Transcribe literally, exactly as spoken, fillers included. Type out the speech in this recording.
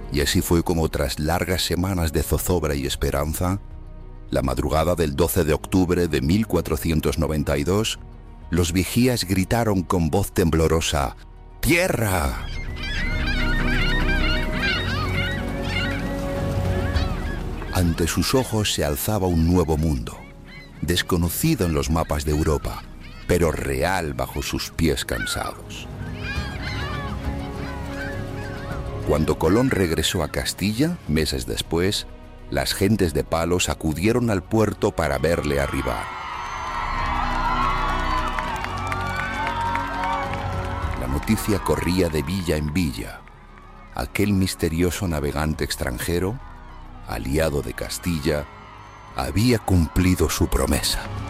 Y así fue como, tras largas semanas de zozobra y esperanza, la madrugada del doce de octubre de mil cuatrocientos noventa y dos, los vigías gritaron con voz temblorosa: ¡Tierra! Ante sus ojos se alzaba un nuevo mundo, desconocido en los mapas de Europa, pero real bajo sus pies cansados. Cuando Colón regresó a Castilla, meses después, las gentes de Palos acudieron al puerto para verle arribar. La noticia corría de villa en villa. Aquel misterioso navegante extranjero, aliado de Castilla, había cumplido su promesa.